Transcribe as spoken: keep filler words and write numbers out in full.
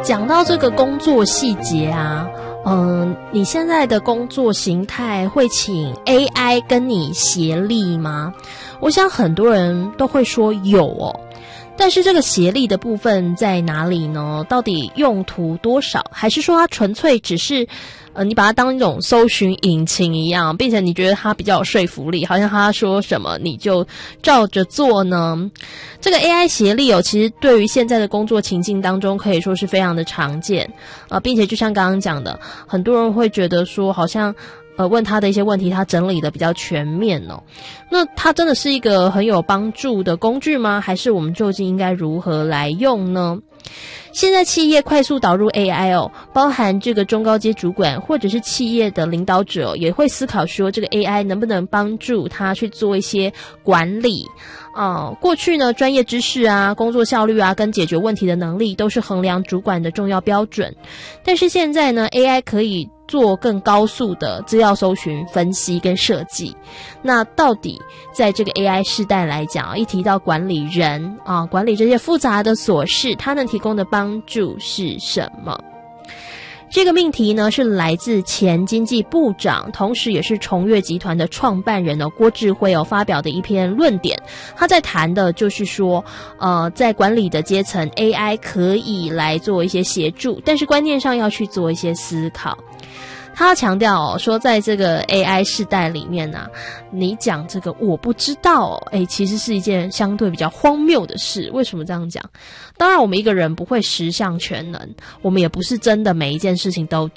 讲到这个工作细节啊，嗯，你现在的工作形态会请 A I 跟你协力吗？我想很多人都会说有哦，但是这个协力的部分在哪里呢？到底用途多少？还是说它纯粹只是呃，你把它当一种搜寻引擎一样，并且你觉得它比较有说服力，好像他说什么你就照着做呢？这个 A I 协力哦，其实对于现在的工作情境当中可以说是非常的常见呃，并且就像刚刚讲的，很多人会觉得说好像呃，问他的一些问题，他整理的比较全面哦。那它真的是一个很有帮助的工具吗？还是我们究竟应该如何来用呢？现在企业快速导入 A I 哦，包含这个中高阶主管或者是企业的领导者、哦、也会思考说这个 A I 能不能帮助他去做一些管理啊、呃。过去呢，专业知识啊、工作效率啊跟解决问题的能力都是衡量主管的重要标准，但是现在呢 A I 可以做更高速的资料搜寻、分析跟设计。那到底在这个 A I 世代来讲，一提到管理人啊，管理这些复杂的琐事，它能提供的帮助是什么？这个命题呢，是来自前经济部长，同时也是崇越集团的创办人哦，郭志辉哦发表的一篇论点。他在谈的就是说，呃，在管理的阶层 ，A I 可以来做一些协助，但是观念上要去做一些思考。他要强调哦，说在这个 A I 世代里面啊，你讲这个我不知道哦，诶，其实是一件相对比较荒谬的事。为什么这样讲？当然，我们一个人不会十项全能，我们也不是真的每一件事情都